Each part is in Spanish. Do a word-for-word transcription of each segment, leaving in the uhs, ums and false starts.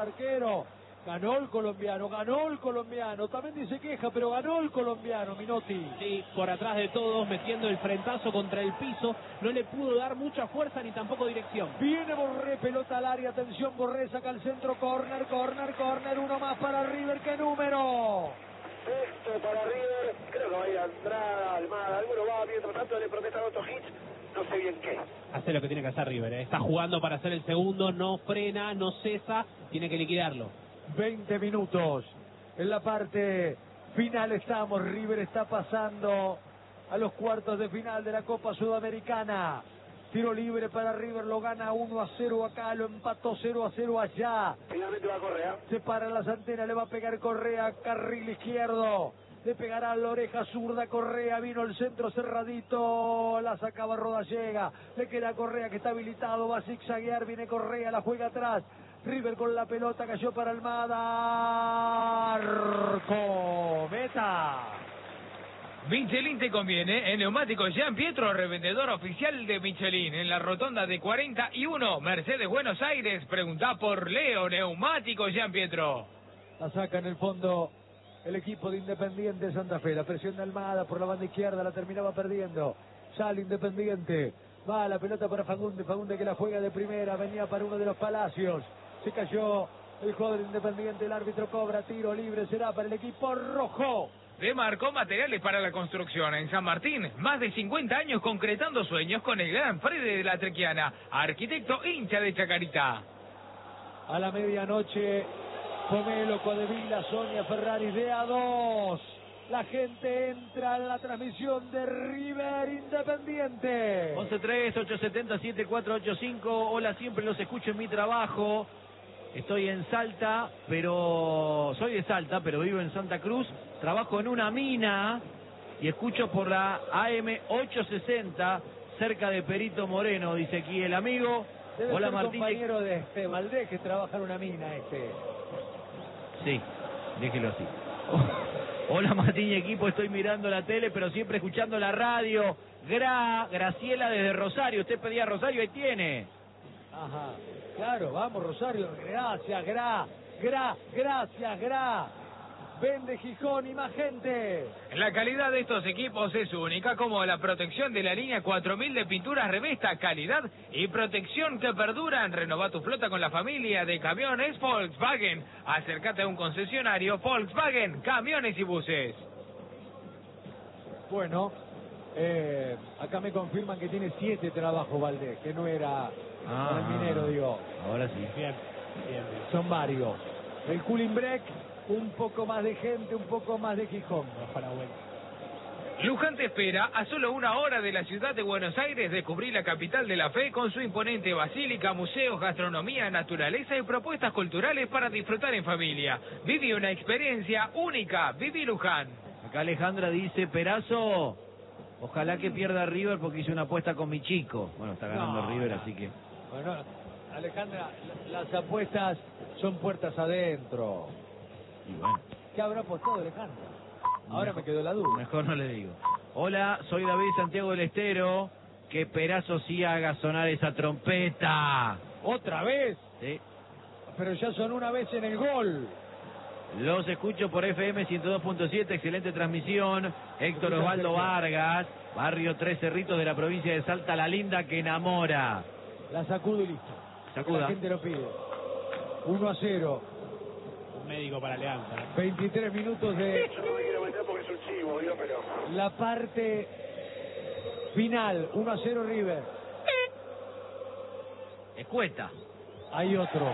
arquero. Ganó el colombiano, ganó el colombiano. También se queja, pero ganó el colombiano, Minotti. Sí, por atrás de todos, metiendo el frentazo contra el piso. No le pudo dar mucha fuerza ni tampoco dirección. Viene Borré, pelota al área. Atención, Borré saca el centro. Corner, corner, corner. Uno más para River. ¿Qué número? Sexto para River. Creo que va a ir a Andrada, Almada. Alguno va mientras tanto le protestan otros hits. No sé bien qué. Hace lo que tiene que hacer River, ¿eh? Está jugando para hacer el segundo. No frena, no cesa. Tiene que liquidarlo. veinte minutos. En la parte final estamos. River está pasando a los cuartos de final de la Copa Sudamericana. Tiro libre para River, lo gana uno a cero acá, lo empató cero a cero allá. Finalmente va Correa. Se para las antenas, le va a pegar Correa, carril izquierdo. Le pegará a la oreja zurda Correa, vino el centro cerradito, la sacaba Rodallega. Le queda Correa que está habilitado, va a zigzaguear, viene Correa, la juega atrás. River con la pelota, cayó para Almada. Arco, meta. Michelin te conviene, en Neumáticos Jean Pietro, revendedor oficial de Michelin, en la rotonda de cuarenta y uno, Mercedes Buenos Aires. Preguntá por Leo, Neumáticos Jean Pietro. La saca en el fondo el equipo de Independiente Santa Fe. La presión de Almada por la banda izquierda, la terminaba perdiendo. Sale Independiente, va la pelota para Fagunde, Fagunde que la juega de primera, venía para uno de los Palacios. Se cayó el jugador Independiente, el árbitro cobra tiro libre, será para el equipo rojo. Demarcó materiales para la construcción en San Martín. Más de cincuenta años concretando sueños con el gran Freddy de la Trequiana, arquitecto hincha de Chacarita. A la medianoche, Pomelo, Codevila, Sonia, Ferrari de A dos. La gente entra en la transmisión de River Independiente. once tres, ocho siete cero, siete cuatro ocho cinco. Hola, siempre los escucho en mi trabajo. Estoy en Salta, pero soy de Salta, pero vivo en Santa Cruz. Trabajo en una mina y escucho por la A M ochocientos sesenta, cerca de Perito Moreno, dice aquí el amigo. Debe Hola, ser Martín. compañero de este Valdés que trabaja en una mina este. Sí, déjelo así. Hola, Martín y equipo, estoy mirando la tele, pero siempre escuchando la radio. Gra, Graciela desde Rosario, usted pedía Rosario, ahí tiene. Ajá, claro, vamos Rosario, gracias, gra, gra, gracias, gra. Vende Gijón y más gente. La calidad de estos equipos es única, como la protección de la línea cuatro mil de pinturas Revesta, calidad y protección que perduran. Renova tu flota con la familia de camiones Volkswagen. Acércate a un concesionario Volkswagen, camiones y buses. Bueno, eh, acá me confirman que tiene siete trabajos Valdés, que no era Ah, con el minero, digo. Ahora sí. Bien, bien, bien. Son varios. El cooling break, un poco más de gente, un poco más de Gijón. Ojalá bueno. Luján te espera a solo una hora de la ciudad de Buenos Aires. Descubrí la capital de la fe con su imponente basílica, museos, gastronomía, naturaleza y propuestas culturales para disfrutar en familia. Viví una experiencia única. Viví Luján. Acá Alejandra dice, Perazo, ojalá que pierda River porque hice una apuesta con mi chico. Bueno, está ganando No, River, no. así que... Bueno, Alejandra, la- las apuestas son puertas adentro. Y bueno, ¿Qué habrá apostado Alejandra? Ahora mejor- me quedó la duda. mejor no le digo. Hola, soy David Santiago del Estero. Que Perazo sí haga sonar esa trompeta. ¿Otra vez? Sí. Pero ya son una vez en el gol. Los escucho por F M ciento dos punto siete, excelente transmisión. Héctor Osvaldo Vargas, barrio Tres Cerritos de la provincia de Salta, la linda que enamora. La sacudo y listo. Sacuda. La gente lo pide. uno a cero. Un médico para Alianza. veintitrés minutos de Yo no me quiero meter porque es un chivo, digo, pero... la parte final. uno a cero River. Escueta. Hay otro.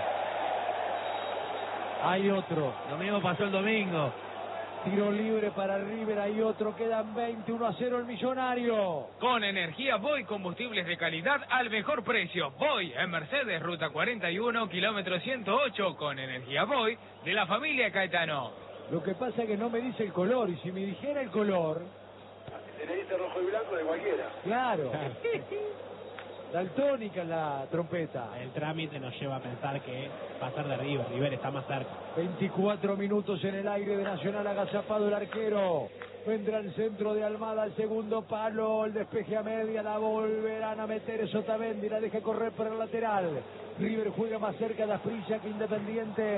Hay otro. Lo mismo pasó el domingo. Tiro libre para River. Hay otro. Quedan veinte. uno a cero el Millonario. Con energía Voy, combustibles de calidad al mejor precio. Voy en Mercedes, ruta cuarenta y uno, kilómetro ciento ocho. Con energía Voy de la familia Caetano. Lo que pasa es que no me dice el color. Y si me dijera el color, Se le dice rojo y blanco de cualquiera. claro. Daltónica la trompeta. El trámite nos lleva a pensar que va a ser de River. River está más cerca. veinticuatro minutos en el aire de Nacional, agazapado el arquero. Vendrá el centro de Almada, el segundo palo, el despeje a media, la volverán a meter Sotamendi, la deja correr por el lateral. River juega más cerca de Asprilla que Independiente.